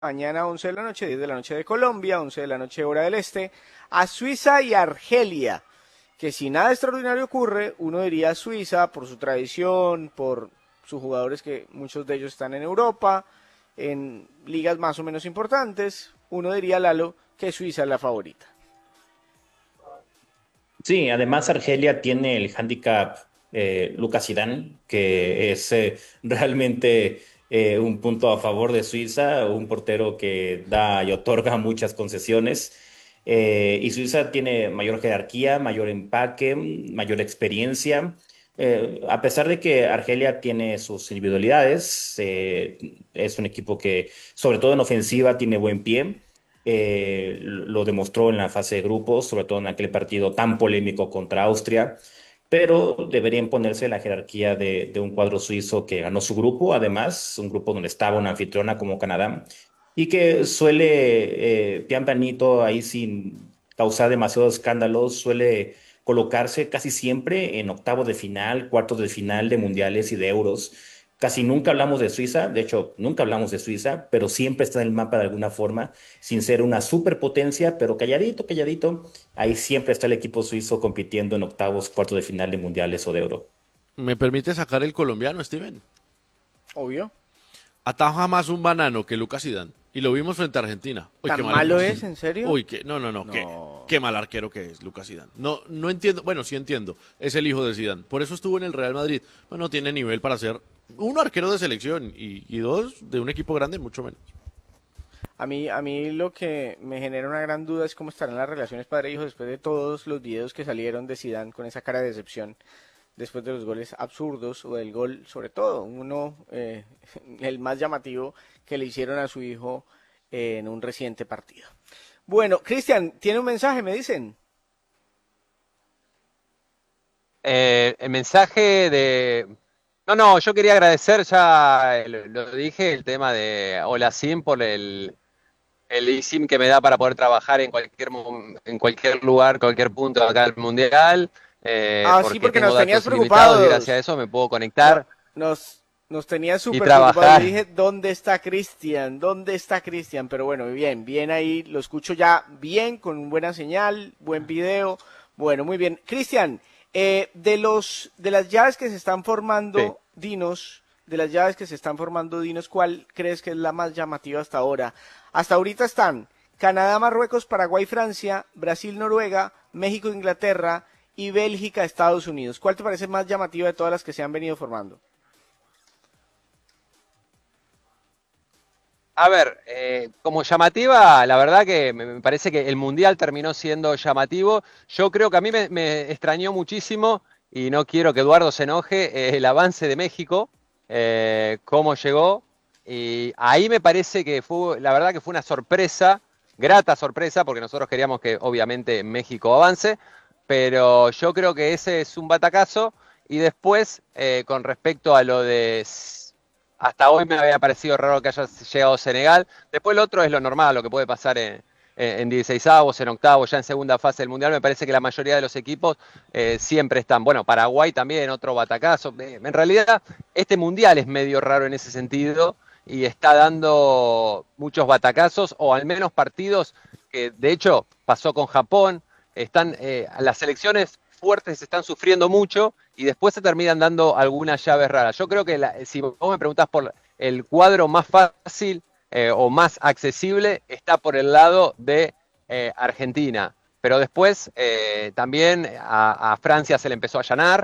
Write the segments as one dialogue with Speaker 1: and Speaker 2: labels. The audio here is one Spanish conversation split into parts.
Speaker 1: mañana 11 de la noche, 10 de la noche de Colombia, 11 de la noche hora del este, a Suiza y Argelia, que si nada extraordinario ocurre, uno diría Suiza por su tradición, por sus jugadores que muchos de ellos están en Europa, en ligas más o menos importantes, uno diría, Lalo, que Suiza es la favorita.
Speaker 2: Sí, además Argelia tiene el handicap Lucas Zidane, que es realmente un punto a favor de Suiza, un portero que da y otorga muchas concesiones. Y Suiza tiene mayor jerarquía, mayor empaque, mayor experiencia. A pesar de que Argelia tiene sus individualidades, es un equipo que, sobre todo en ofensiva, tiene buen pie. Lo demostró en la fase de grupos, sobre todo en aquel partido tan polémico contra Austria, pero debería imponerse la jerarquía de un cuadro suizo que ganó su grupo, además, un grupo donde estaba una anfitriona como Canadá, y que suele, pian pianito, ahí sin causar demasiados escándalos, suele colocarse casi siempre en octavos de final, cuartos de final de mundiales y de euros. Casi nunca hablamos de Suiza, de hecho, nunca hablamos de Suiza, pero siempre está en el mapa de alguna forma, sin ser una superpotencia, pero calladito, calladito. Ahí siempre está el equipo suizo compitiendo en octavos, cuartos de final de mundiales o de euro.
Speaker 3: ¿Me permite sacar el colombiano, Steven?
Speaker 1: Obvio.
Speaker 3: Ataja más un banano que Lucas Zidane. Y lo vimos frente a Argentina. Uy,
Speaker 1: ¿Tan
Speaker 3: qué mal.
Speaker 1: malo es, en serio?
Speaker 3: Uy, qué, no,
Speaker 1: No.
Speaker 3: qué mal arquero que es Lucas Zidane. No entiendo, bueno, sí entiendo, es el hijo de Zidane. Por eso estuvo en el Real Madrid. Bueno, tiene nivel para ser uno arquero de selección y dos de un equipo grande, mucho menos.
Speaker 1: A mí lo que me genera una gran duda es cómo estarán las relaciones padre-hijo después de todos los videos que salieron de Zidane con esa cara de decepción después de los goles absurdos o del gol, sobre todo uno, el más llamativo que le hicieron a su hijo en un reciente partido. Bueno, Cristian, tiene un mensaje, me dicen.
Speaker 4: El mensaje de... No, yo quería agradecer, ya lo dije, el tema de Hola Sim por el eSIM que me da para poder trabajar en en cualquier lugar, cualquier punto acá del Mundial,
Speaker 1: Ah, sí,
Speaker 4: porque
Speaker 1: porque
Speaker 4: tengo
Speaker 1: nos tenías
Speaker 4: datos ilimitados y gracias a
Speaker 1: preocupados.
Speaker 4: eso me puedo
Speaker 1: No,
Speaker 4: conectar
Speaker 1: nos tenías
Speaker 4: y
Speaker 1: súper preocupados. Yo
Speaker 4: trabajar.
Speaker 1: dije, ¿dónde está Cristian? ¿Dónde está Cristian? Pero bueno, bien, bien ahí, lo escucho ya bien, con buena señal, buen video. Bueno, muy bien. Cristian, de las llaves que se están
Speaker 4: Sí.
Speaker 1: formando, dinos, ¿cuál crees que es la más llamativa hasta ahora? Hasta ahorita están Canadá, Marruecos, Paraguay, Francia, Brasil, Noruega, México, Inglaterra y Bélgica, Estados Unidos. ¿Cuál te parece más llamativa de todas las que se han venido formando?
Speaker 4: A ver, como llamativa, la verdad que me parece que el Mundial terminó siendo llamativo. Yo creo que a mí me extrañó muchísimo, y no quiero que Eduardo se enoje, el avance de México, cómo llegó. Y ahí me parece que fue, la verdad que fue una sorpresa, grata sorpresa, porque nosotros queríamos que obviamente México avance, pero yo creo que ese es un batacazo. Y después, con respecto a lo de hasta hoy me había parecido raro que haya llegado Senegal. Después lo otro es lo normal, lo que puede pasar en 16avos, en octavos, ya en segunda fase del Mundial. Me parece que la mayoría de los equipos siempre están. Bueno, Paraguay también, otro batacazo. En realidad, este Mundial es medio raro en ese sentido y está dando muchos batacazos, o al menos partidos que, de hecho, pasó con Japón. Las selecciones fuertes están sufriendo mucho y después se terminan dando algunas llaves raras. Yo creo que si vos me preguntás por el cuadro más fácil o más accesible, está por el lado de Argentina. Pero después también a Francia se le empezó a allanar.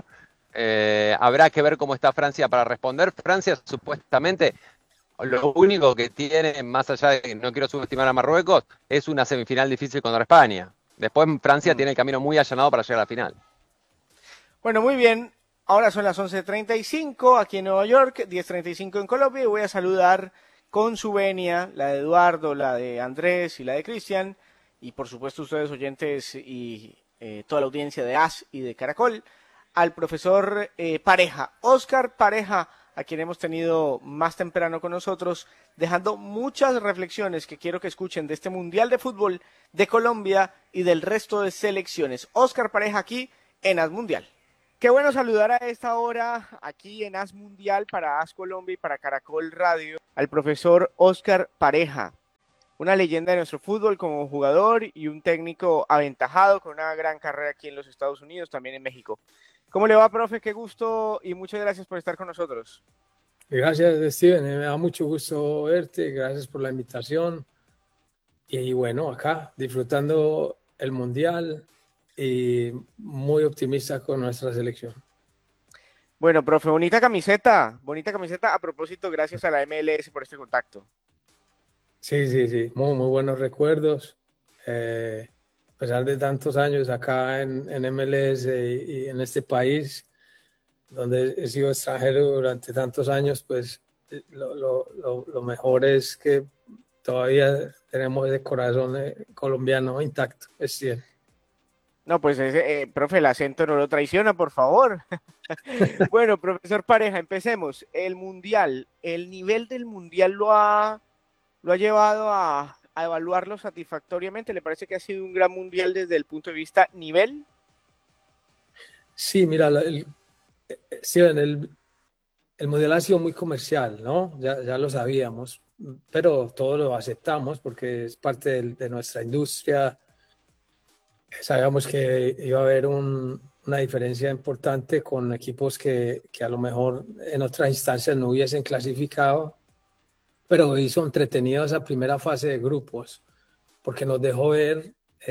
Speaker 4: Habrá que ver cómo está Francia para responder. Francia supuestamente lo único que tiene, más allá de que no quiero subestimar a Marruecos, es una semifinal difícil contra España. Después Francia
Speaker 1: Mm.
Speaker 4: tiene el camino muy allanado para llegar a la final.
Speaker 1: Bueno, muy bien. Ahora son las 11:35 aquí en Nueva York, 10:35 en Colombia y voy a saludar con su venia, la de Eduardo, la de Andrés y la de Cristian, y por supuesto ustedes oyentes y toda la audiencia de AS y de Caracol, al profesor Pareja, Oscar Pareja, a quien hemos tenido más temprano con nosotros, dejando muchas reflexiones que quiero que escuchen de este Mundial de Fútbol de Colombia y del resto de selecciones. Oscar Pareja aquí en AS Mundial. Qué bueno saludar a esta hora aquí en AS Mundial para AS Colombia y para Caracol Radio al profesor Oscar Pareja. una leyenda de nuestro fútbol como jugador y un técnico aventajado con una gran carrera aquí en los Estados Unidos, también en México. ¿Cómo le va, profe? Qué gusto y muchas gracias por estar con nosotros.
Speaker 5: Gracias, Steven. Me da mucho gusto verte. Gracias por la invitación. Y bueno, acá disfrutando el Mundial y muy optimista con nuestra selección.
Speaker 1: Bueno, profe, bonita camiseta. Bonita camiseta. A propósito, gracias a la MLS por este contacto.
Speaker 5: Sí. Muy buenos recuerdos. A pesar de tantos años acá en MLS y en este país, donde he sido extranjero durante tantos años, pues lo mejor es que todavía tenemos ese corazón colombiano intacto. Es cierto.
Speaker 1: No, pues profe, el acento no lo traiciona, por favor. Bueno, profesor Pareja, empecemos. El Mundial, el nivel del Mundial lo ha llevado a evaluarlo satisfactoriamente. ¿Le parece que ha sido un gran Mundial desde el punto de vista nivel?
Speaker 5: Sí, mira, Steven, el Mundial ha sido muy comercial, ¿no? Ya lo sabíamos, pero todos lo aceptamos porque es parte de nuestra industria. Sabíamos que iba a haber una diferencia importante con equipos que a lo mejor en otras instancias no hubiesen clasificado, pero hizo entretenido esa primera fase de grupos, porque nos dejó ver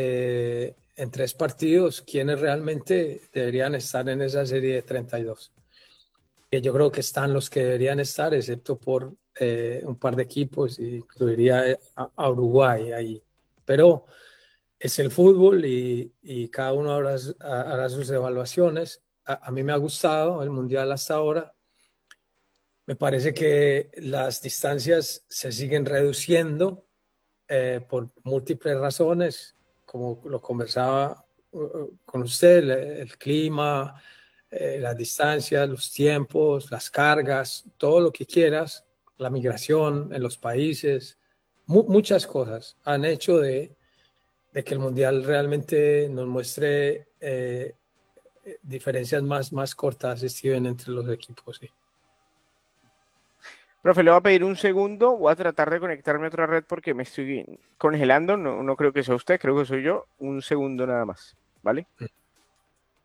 Speaker 5: en 3 partidos quiénes realmente deberían estar en esa serie de 32. Que yo creo que están los que deberían estar, excepto por un par de equipos, y incluiría a Uruguay ahí. Pero es el fútbol y cada uno hará sus evaluaciones. A mí me ha gustado el Mundial hasta ahora. Me parece que las distancias se siguen reduciendo por múltiples razones, como lo conversaba con usted, el clima, las distancias, los tiempos, las cargas, todo lo que quieras, la migración en los países, muchas cosas han hecho de que el Mundial realmente nos muestre diferencias más cortas, Steven, entre los equipos. Sí.
Speaker 1: Profe, le voy a pedir un segundo. Voy a tratar de conectarme a otra red porque me estoy congelando. No creo que sea usted, creo que soy yo. Un segundo nada más, ¿vale?